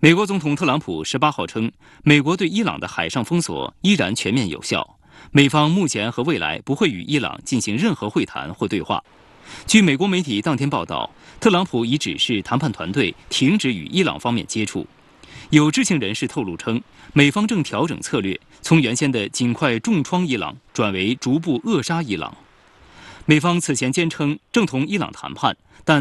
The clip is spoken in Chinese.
美国总统特朗普18号称，美国对伊朗的海上封锁依然全面有效，美方目前和未来不会与伊朗进行任何会谈或对话。据美国媒体当天报道，特朗普已指示谈判团队停止与伊朗方面接触。有知情人士透露称，美方正调整策略，从原先的尽快重创伊朗转为逐步扼杀伊朗。美方此前坚称正同伊朗谈判，但